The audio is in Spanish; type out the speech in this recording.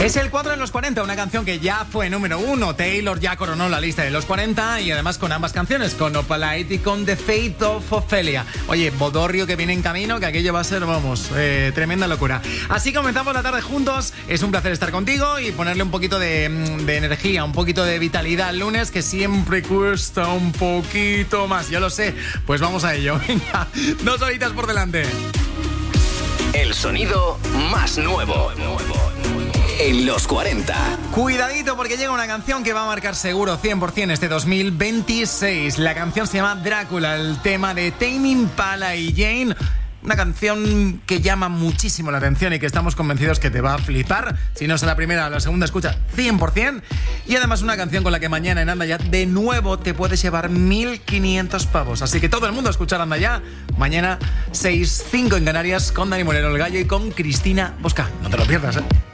Es el 4 en los 40, una canción que ya fue número 1. Taylor ya coronó la lista de los 40 y además con ambas canciones, con Opalite y con The Fate of Ophelia. Oye, bodorrio que viene en camino, que aquello va a ser, vamos, tremenda locura. Así comenzamos la tarde juntos. Es un placer estar contigo y ponerle un poquito de energía, un poquito de vitalidad al lunes, que siempre cuesta un poquito más. Yo lo sé. Pues vamos a ello. Venga, 2 horitas por delante. El sonido más nuevo. En los 40. Cuidadito porque llega una canción que va a marcar seguro 100% este 2026. La canción se llama Drácula, el tema de Tame Impala y Jane. Una canción que llama muchísimo la atención y que estamos convencidos que te va a flipar. Si no es la primera o la segunda escucha, 100%. Y además una canción con la que mañana en Anda Ya de nuevo te puedes llevar 1.500 pavos. Así que todo el mundo a escuchar Anda Ya. Mañana 6:05 en Canarias con Dani Moreno el Gallo y con Cristina Bosca. No te lo pierdas, ¿eh?